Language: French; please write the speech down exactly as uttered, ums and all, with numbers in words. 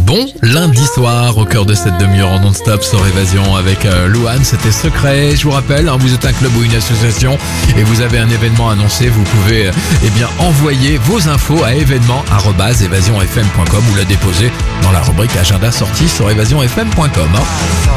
Bon lundi soir au cœur de cette demi-heure en non-stop sur Évasion avec euh, Louane, c'était secret. Je vous rappelle, hein, vous êtes un club ou une association et vous avez un événement annoncé, vous pouvez euh, eh bien envoyer vos infos à événement arobase évasion f m point com ou la déposer dans la rubrique agenda sortie sur évasion f m point com. Hein.